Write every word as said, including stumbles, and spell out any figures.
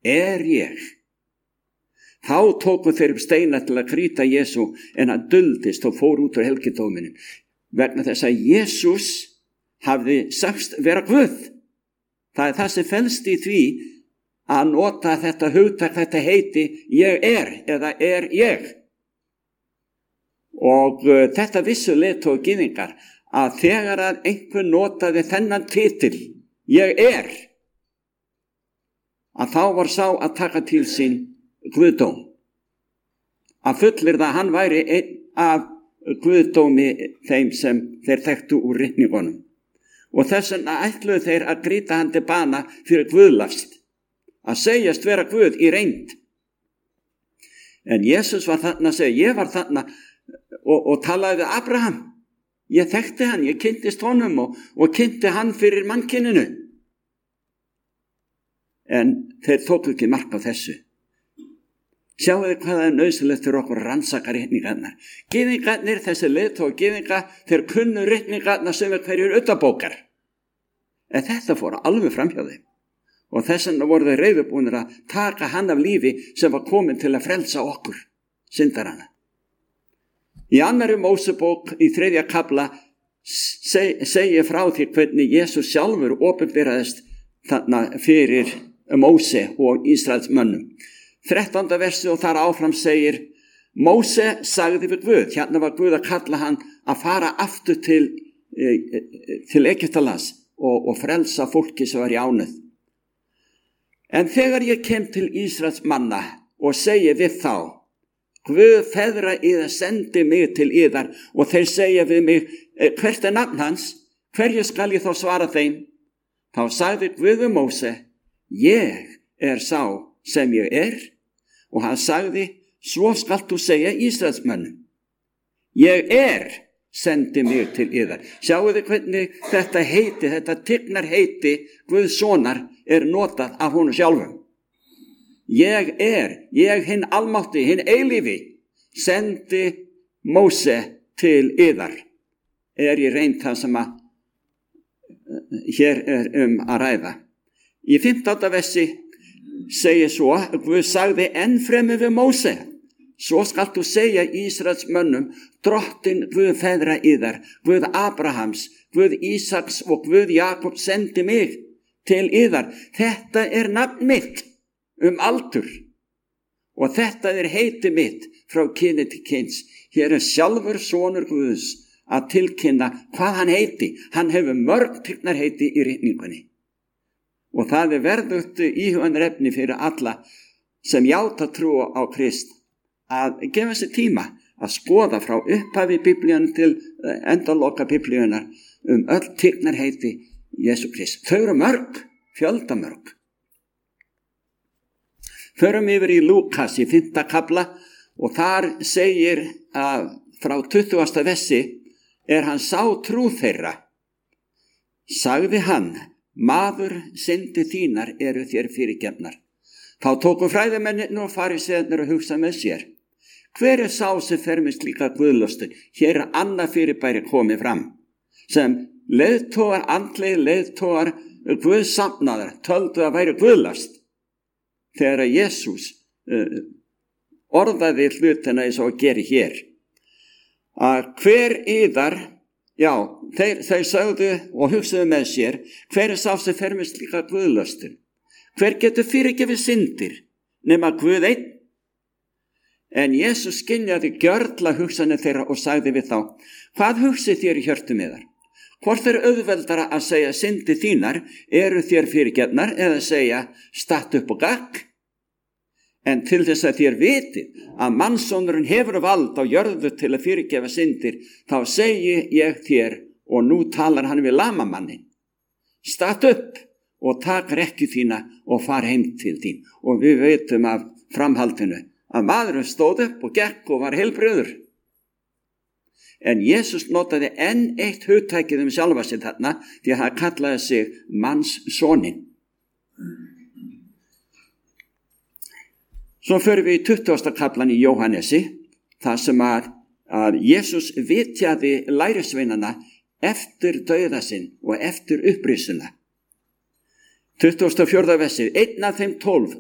er ég. Þá tóku þeir upp steina til að krýta Jesú, en hann duldist og fór út úr helgidóminum, vegna þess að Jesús hafði sagst vera Guð. Það er það sem felst í því að nota þetta hugtak, þetta heiti ég er eða er ég. Og uh, þetta vissu leiðtogar gyðingar að þegar að einhver notaði þennan titil, ég er, að þá var sá að taka til sín guðdóm. Að fullyrða að hann væri einn af guðdómi þeim sem þeir þekktu úr ritningunum. Og þess vegna ætluðu þeir að grýta hann til bana fyrir guðlast, að segjast vera Guð í reynd. En Jesús var þarna að segja, ég var þarna og, og talaði við Abraham. Ég þekkti hann, ég kynntist honum og, og kynnti hann fyrir mannkyninu. En þeir tóku ekki mark á þessu. Sjáu þið hvað það er nauðsynlegt fyrir okkur að rannsaka ritningarnar. Gyðingarnir, þessi leiðtogar gyðinga, þeir kunnu ritningarnar sem er hverjur utanbókar. En þetta fór alveg framhjá þeim. Og þess vegna voru þeir reiðubúnir að taka hann af lífi sem var komin til að frelsa okkur, syndarana. Í annarri Mósebók í þriðja kafla seg, segir frá því hvernig Jesús sjálfur opinberaðist þarna fyrir Móse og Ísraels mönnum. þrettánda versi og þar áfram segir, Móse sagði við Guð, hérna var Guð að kalla hann að fara aftur til, til Egyptalands og, og frelsa fólki sem var í ánauð. En þegar ég kem til Ísraels manna og segi við þá, Guð feðra yðar sendi mig til yðar og þeir segja við mig, hvert er nafn hans, hverju skal ég þá svara þeim? Þá sagði Guð við Móse, ég er sá sem ég er, og hann sagði, svo skalt þú segja Ísraelsmönnum, ég er sendi mig til yðar. Sjáu þið hvernig þetta heiti, þetta tignar heiti Guðs sonar er notað af honum sjálfum. Ég er, ég hinn almátti, hinn eilífi, sendi Móse til yðar. Er í reynd það sem að hér er um að ræða. Í fimmtánda versi segir svo, Guð sagði enn fremur við Móse, svo skalt þú segja Ísraels mönnum, drottin Guð feðra yðar, Guð Abrahams, Guð Ísaks og Guð Jakob sendi mig til yðar. Þetta er nafn mitt um aldur og þetta er heiti mitt frá kyni til kyns. Hér er sjálfur sonur Guðs að tilkynna hvað hann heiti. Hann hefur mörg tignarheiti í ritningunni. Og það er verðugt íhugunarefni fyrir alla sem játa trú á Krist að gefa sér tíma að skoða frá upphafi Biblíun til endaloka Biblíunar um öll tignarheiti Jesú Krist. Þau eru mörg, fjöldamörg. Förum yfir í Lúkas í fimmta kafla og þar segir að frá tuttugasta versi er hann sá trú þeirra. Sagði hann, maður syndi þínar eru þér fyrirgefnar. Þá tóku fræðimennir og farisearnir að hugsa með sér. Hver er sá sem fer með slíka guðlustu? Hér er annað fyrirbæri komið fram. Sem leiðtogar, andlegir leiðtogar, guðsamnaðar, töldu að væri guðlast. Þegar að Jesús uh, orðaði hlutina eins og geri hér. Að hver yðar, já, þeir, þeir sögðu og hugsaðu með sér, hver er sá sem fer með slíka guðlustu? Hver getur fyrirgefið syndir nema Guð einn? En Jesús skynjaði gjörla hugsanir þeirra og sagði við þá, hvað hugsið þér í hjörtum yðar? Hvort er auðveldara að segja syndir þínar eru þér fyrirgefnar eða segja statt upp og gakk? En til þess að þér vitið að mannssonurinn hefur vald á jörðu til að fyrirgefa syndir, þá segi ég þér, og nú talar hann við lamamannin, statt upp og tak rekju þína og far heim til þín. Og við veitum af framhaldinu að maðurinn stóð upp og gekk og var heilbrigður. En Jesús notaði enn eitt hugtækið um sjálfa sig þarna, því að hann kallaði sig mannssonin. Svo förum við í tuttugasta kaflan í Jóhannesi, þar sem að, að Jesús vitjaði lærisveinana eftir dauða sinn og eftir upprisuna. tuttugasta og fjórða versi, einn af þeim tólf,